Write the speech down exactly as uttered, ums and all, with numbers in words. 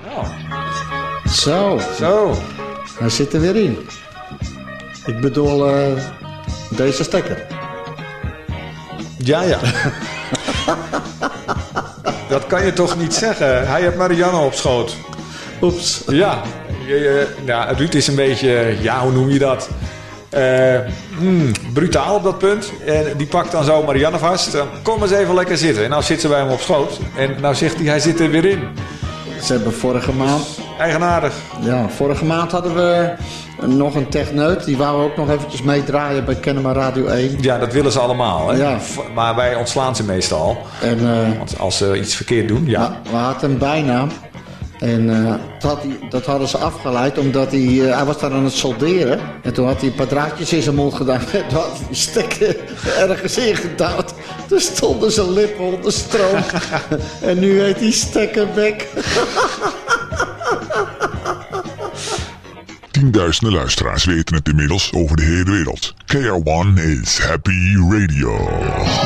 Oh. Zo. Zo. Hij zit er weer in. Ik bedoel, uh, deze stekker. Ja, ja. Dat kan je toch niet zeggen? Hij heeft Marianne op schoot. Oeps. Ja. Ja, Ruud is een beetje, ja, hoe noem je dat? Uh, mm, brutaal op dat punt. En die pakt dan zo Marianne vast. Uh, kom eens even lekker zitten. En nou zit ze bij hem op schoot. En nou zegt hij, hij zit er weer in. Ze hebben vorige maand... Eigenaardig. Ja, vorige maand hadden we nog een techneut. Die wou ook nog eventjes meedraaien bij Kennemer Radio één. Ja, dat willen ze allemaal. Hè? Ja. Maar wij ontslaan ze meestal. En, uh, Want als ze iets verkeerd doen, ja. We, we hadden een bijnaam. En uh, dat, had hij, dat hadden ze afgeleid omdat hij, uh, hij was daar aan het solderen. En toen had hij een paar draadjes in zijn mond gedaan. En toen had hij die stekker ergens ingedouwd. Toen stonden zijn lippen onder stroom. En nu heet hij stekkerbek. Tienduizenden luisteraars weten het inmiddels over de hele wereld. K R one is Happy Radio.